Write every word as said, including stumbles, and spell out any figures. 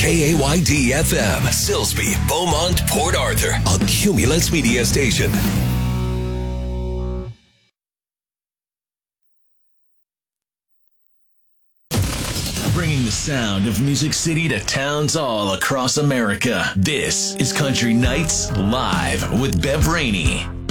K A Y D F M, Silsbee, Beaumont, Port Arthur, a Cumulus Media Station. Bringing the sound of Music City to towns all across America. This is Country Nights Live with Bev Rainey.